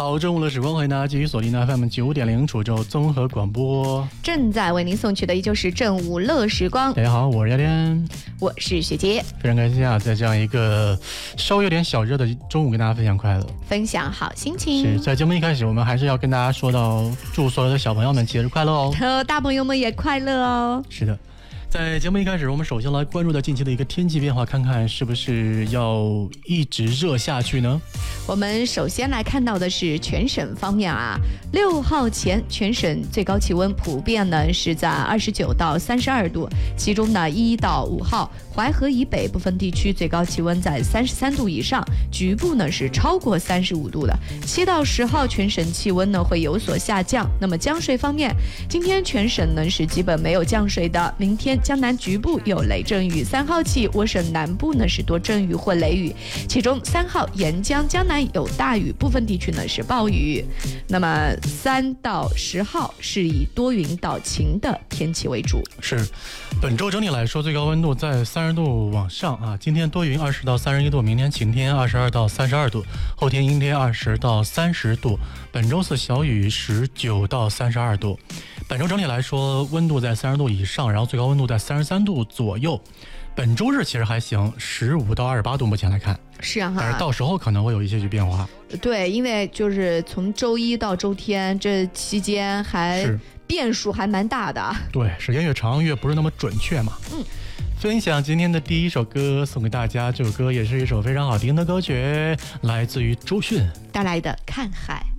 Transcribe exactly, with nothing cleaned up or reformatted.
好，中午的时光，欢迎大家继续锁定 F M 九点零楚州综合广播， 正在为您送去的依旧是正午乐时光。 大家好，我是亚莲， 我是雪杰， 非常开心啊，在这样一个稍微有点小热的中午，跟大家分享快乐， 分享好心情。 是在节目一开始，我们还是要跟大家说到，祝所有的小朋友们节日快乐哦， 和大朋友们也快乐哦。 是的。在节目一开始，我们首先来关注的近期的一个天气变化，看看是不是要一直热下去呢？ 我们首先来看到的是全省方面啊，六号前全省最高气温普遍呢是在二十九到三十二度，其中呢一到五号淮河以北部分地区最高气温在三十三度以上，局部呢是超过三十五度的。七到十号全省气温呢会有所下降。那么降水方面，今天全省呢是基本没有降水的，明天江南局部有雷阵雨，三号起我省南部呢是多阵雨或雷雨，其中三号沿江江南有大雨，部分地区呢是暴雨。那么三到十号是以多云到晴的天气为主。 是，本周整体来说最高温度在三十度往上啊，今天多云二十到三十一度，明天晴天二十二到三十二度，后天阴天二十到三十度，本周四小雨十九到三十二度。本周整体来说温度在三十度以上，然后最高温度在三十三度左右。本周日其实还行，十五到二十八度目前来看。 是啊， 但是到时候可能会有一些些变化。 对，因为就是从周一到周天这期间还变数还蛮大的。 对，时间越长越不是那么准确嘛。 嗯。 分享今天的第一首歌送给大家，这首歌也是一首非常好听的歌曲，来自于周迅带来的《看海》。